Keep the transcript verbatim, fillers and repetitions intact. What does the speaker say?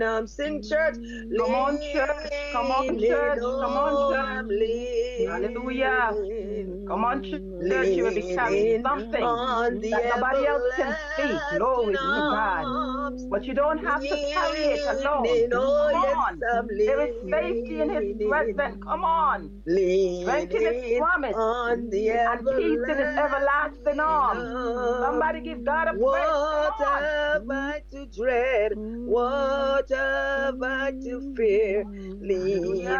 Um, sing church, Come on, church. Come on, leaning church. Come on, on, I'm church. Hallelujah. Come on, church. leaning, You will be carrying leaning something on the that nobody else can see. everlasting Glory to God. arms, But you don't have to carry it alone. leaning, oh Come yes, on. I'm There is safety in His presence. leaning, Come on. Strength in His leaning promise on the and peace in His everlasting everlasting arms. arms. Somebody give God a praise. Come What on. have I to dread? What have I to fear? Hallelujah.